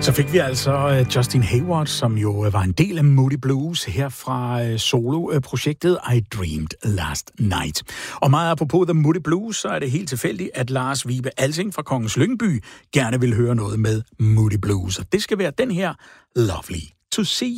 Så fik vi altså Justin Hayward, som jo var en del af Moody Blues her fra solo-projektet I Dreamed Last Night. Og meget apropos The Moody Blues, så er det helt tilfældigt, at Lars Vibe Alsing fra Kongens Lyngby gerne vil høre noget med Moody Blues. Og det skal være den her Lovely to See.